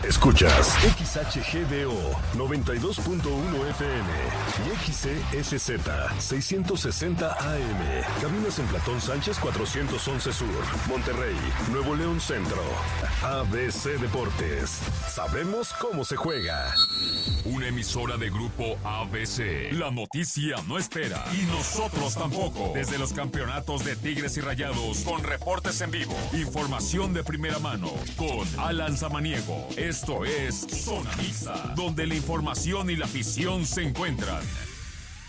Escuchas XHGDO 92.1 FM y XCSZ 660 AM. Cabinas en Platón Sánchez 411 Sur, Monterrey, Nuevo León Centro. ABC Deportes. Sabemos cómo se juega. Una emisora de Grupo ABC. La noticia no espera y nosotros tampoco. Desde los campeonatos de Tigres y Rayados, con reportes en vivo, información de primera mano, con Alan Samaniego. Esto es Zona Mixta, donde la información y la afición se encuentran.